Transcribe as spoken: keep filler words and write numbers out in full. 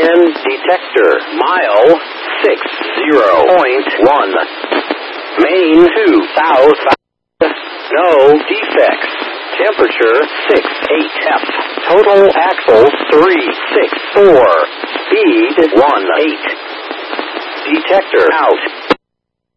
Cannon detector. Mile six zero point one. Main two south. No defects. Temperature six eight F. Total axle three six four. Speed one eight. Detector out.